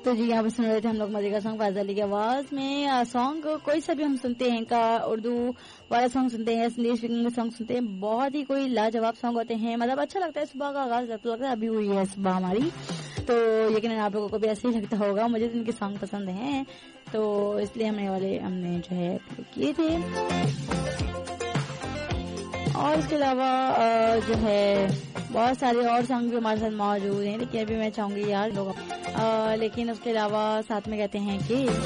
तो जी यहाँ पर सुन रहे थे हम लोग मजे का सॉन्ग फाज़ अली की आवाज में। सॉन्ग कोई सा भी हम सुनते हैं, का उर्दू वाला सॉन्ग सुनते हैं, इंग्लिश स्पीकिंग सॉन्ग सुनते हैं, बहुत ही कोई लाजवाब सॉन्ग होते हैं। मतलब अच्छा लगता है, सुबह का आगाज लगता है अभी हुई है सुबह हमारी, तो यकीन आप लोगों को भी ऐसे ही लगता होगा। मुझे तो इनके सॉन्ग पसंद हैं, तो इसलिए हमने जो है किए थे। और इसके अलावा जो है बहुत सारे और सॉन्ग भी हमारे साथ मौजूद हैं, लेकिन अभी मैं चाहूंगी यार लोग लेकिन उसके अलावा साथ में कहते हैं कि